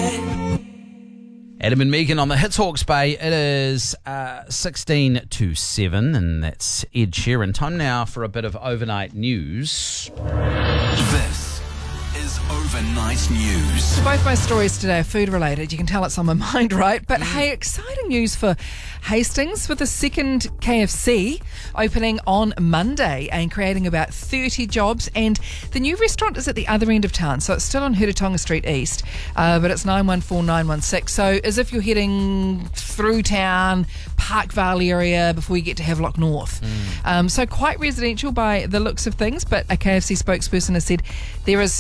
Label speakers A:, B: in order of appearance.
A: Adam and Megan on the Hits Hawke's Bay. It is 16 to 7, and that's Ed Sheeran. Time now for a bit of overnight news.
B: This is Overnight News.
C: So both my stories today are food related. You can tell it's on my mind, right? But hey, exciting news for Hastings with the second KFC opening on Monday and creating about 30 jobs. And the new restaurant is at the other end of town, so it's still on Huratonga Street East, but it's 914916. So as if you're heading through town, Park Vale area before you get to Havelock North. So quite residential by the looks of things, but a KFC spokesperson has said there is